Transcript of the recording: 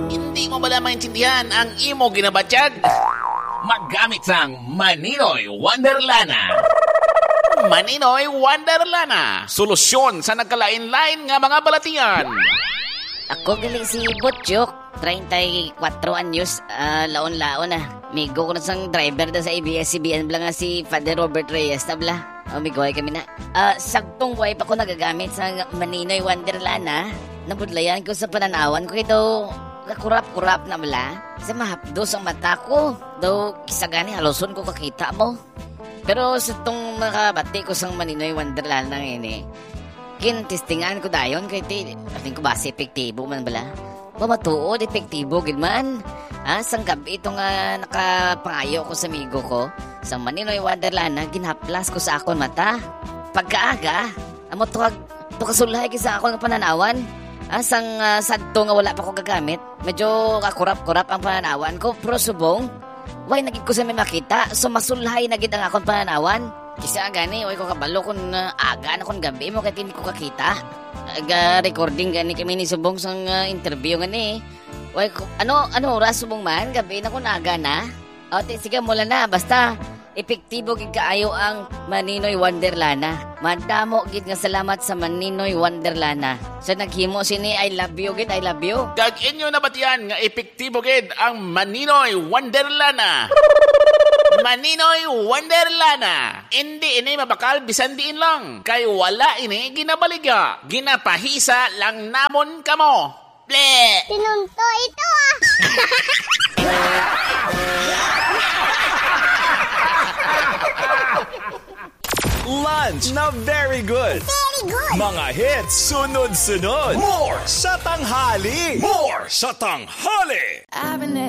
Hindi mo ba maintindihan ang imo ginabatyag? Maggamit sang Maninoy Wonderlana. Maninoy Wonderlana, solusyon sa nagkalain-lain nga mga balatian. Ako gali si Butchok, 34 anyos, laon-laon na. Migo ko na sang driver na sa ABS-CBN bla nga si Father Robert Reyes na bla. Migoy kami na. Sagtong buhay pa ko nagagamit sa Maninoy Wonderlana. Nabudlayan ko sa pananawan ko ito. Kakurap-kurap na bla. Sa mahapdos ang mata ko. Daw kisagani haloson ko kakita mo. Pero sa itong nakabati ko sang Maninoy Wonderlana ngayon kintistingan ko dayon kay ating ko base epektibo man bala. Mamatuod epektibo gid man. Sang gabi ito nga nakapangayo ko sa amigo ko sa Maninoy Wonderlana ginhaplas ko sa akon mata. Pagkaaga, amo tuwag kasulhay sa akon nga pananawan. Sang sadto nga wala pa ko gagamit, medyo kakurap-kurap ang pananawan ko pero subong way nagid ko sa may makita, so masulhay nagid ang akong pananawan. Kisa gani, way ko kabalo kung aga na kung gabi mo kahit hindi ko kakita. Recording gani kami ni Subong sang interview gani. Way ko, ano oras Subong man, gabi na kung aga na. O, sige mula na, basta epektibo gid kaayo ang Maninoy Wonderlana. Madamo gid nga salamat sa Maninoy Wonderlana. Sa naghimo sini I love you gid, I love you. Kag inyo nabatian nga epektibo gid ang Maninoy Wonderlana. Maninoy Wonderlana. Hindi ini mabakal bisan diin lang. Kay wala ini ginabaliga. Ginapahisa lang namon kamo. Ble! Pinunto ito Lunch na very good. Very good. Mga hits sunod-sunod. More sa tanghali. More sa tanghali.